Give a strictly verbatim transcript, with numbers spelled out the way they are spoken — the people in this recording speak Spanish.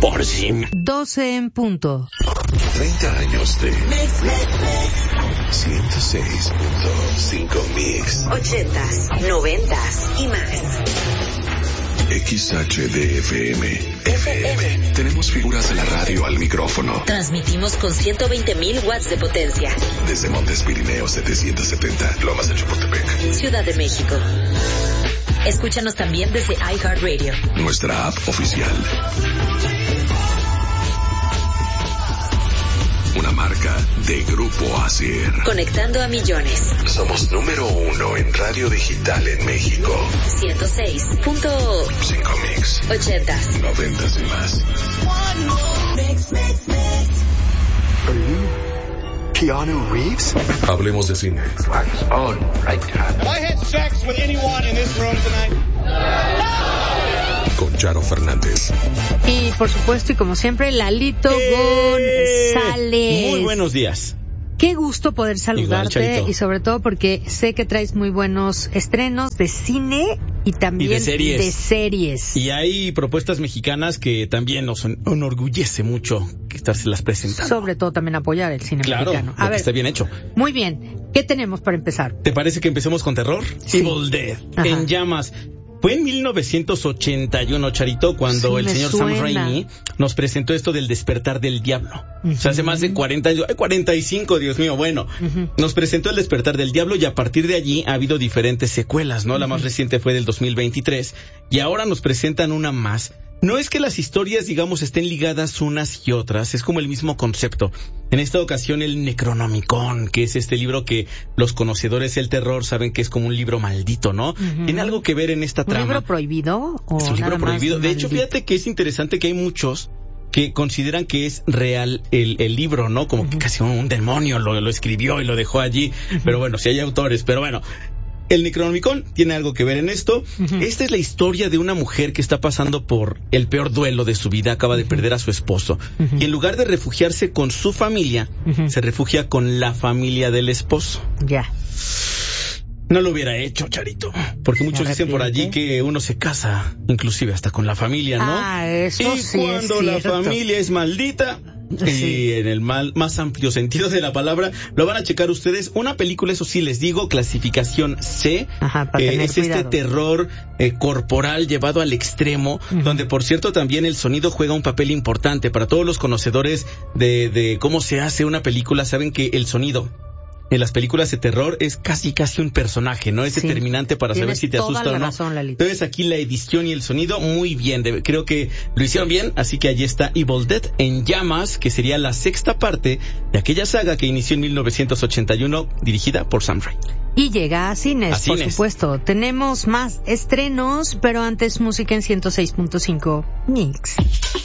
por sí. doce en punto. treinta años de ciento seis punto cinco Mix. Ochentas, noventas y más. X H D F M. F M. Tenemos figuras de la radio al micrófono. Transmitimos con ciento veinte mil watts de potencia. Desde Montes Pirineos setecientos setenta, Lomas de Chapultepec, Ciudad de México. Escúchanos también desde iHeartRadio. Nuestra app oficial. Una marca de Grupo Asier. Conectando a millones. Somos número uno en radio digital en México. ciento seis punto cinco Mix. Ochentas. Noventas y más. Are you Keanu Reeves? Hablemos de cine. Oh, right. Have I had sex with anyone in this room tonight? Con Charo Fernández. Y por supuesto, y como siempre, Lalito Eh, González. Muy buenos días. Qué gusto poder saludarte. Igual, Charito. Y sobre todo porque sé que traes muy buenos estrenos de cine y también Y de series. de series. Y hay propuestas mexicanas que también nos enorgullece mucho que estárselas presentando. Sobre todo también apoyar el cine Claro, mexicano. lo A que ver, está bien hecho. muy bien. ¿Qué tenemos para empezar? ¿Te parece que empecemos con terror? Sí. Evil Dead, Ajá. en llamas. Fue en mil novecientos ochenta y uno, Charito, cuando Sí, el me señor suena. Sam Raimi nos presentó esto del despertar del diablo. Uh-huh. O sea, hace más de cuarenta años, ay, cuarenta y cinco, Dios mío, bueno. Uh-huh. Nos presentó el despertar del diablo y a partir de allí ha habido diferentes secuelas, ¿no? Uh-huh. La más reciente fue del dos mil veintitrés y ahora nos presentan una más. No es que las historias, digamos, estén ligadas unas y otras, es como el mismo concepto. En esta ocasión el Necronomicon, que es este libro que los conocedores del terror saben que es como un libro maldito, ¿no? Uh-huh. Tiene algo que ver en esta ¿Un trama. libro prohibido? ¿O Es un libro nada más prohibido. De hecho, maldito? fíjate que es interesante que hay muchos que consideran que es real el, el libro, ¿no? Como uh-huh. que casi un, un demonio lo, lo escribió y lo dejó allí. Uh-huh. Pero bueno, si hay autores, pero bueno. El Necronomicon tiene algo que ver en esto. Uh-huh. Esta es la historia de una mujer que está pasando por el peor duelo de su vida. Acaba de uh-huh. perder a su esposo. Uh-huh. Y en lugar de refugiarse con su familia, uh-huh. se refugia con la familia del esposo. Ya. No lo hubiera hecho, Charito. Porque muchos dicen por allí que uno se casa, inclusive hasta con la familia, ¿no? Ah, eso y sí cuando es la cierto. familia es maldita... Sí. Y en el mal, más amplio sentido de la palabra, lo van a checar ustedes. Una película, eso sí, les digo, clasificación C. Ajá, para eh, tener es cuidado. este terror eh, corporal llevado al extremo, uh-huh. donde por cierto también el sonido juega un papel importante. Para todos los conocedores de, de cómo se hace una película, saben que el sonido en las películas de terror es casi casi un personaje, ¿no? Es sí. determinante para Tienes saber si te toda asusta la o no. razón, Lalito. Entonces aquí la edición y el sonido muy bien, de, creo que lo hicieron bien, así que allí está Evil Dead en llamas, que sería la sexta parte de aquella saga que inició en mil novecientos ochenta y uno, dirigida por Sam Raimi. Y llega a cines, a por cines. supuesto. Tenemos más estrenos, pero antes música en ciento seis punto cinco Mix.